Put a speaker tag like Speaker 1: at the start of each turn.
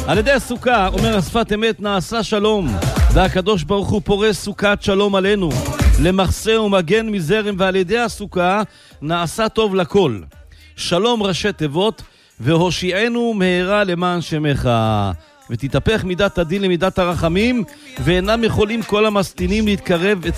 Speaker 1: על ידי הסוכה, אומר השפת אמת, נעשה שלום, והקדוש ברוך הוא פורס סוכת שלום עלינו, למחסה ומגן מזרם, ועל ידי הסוכה נעשה טוב לכל. שלום ראשי תיבות, והושיענו מהרה למען שמך. ותתהפך מידת הדין למידת הרחמים, ואינם יכולים כל המסטינים להתקרב